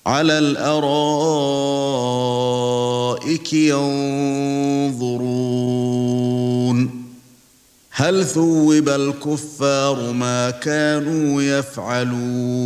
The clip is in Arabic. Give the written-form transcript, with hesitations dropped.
عَلَى الْأَرَائِكِ يَنظُرُونَ هَلْ ثُوِّبَ الْكُفَّارُ مَا كَانُوا يَفْعَلُونَ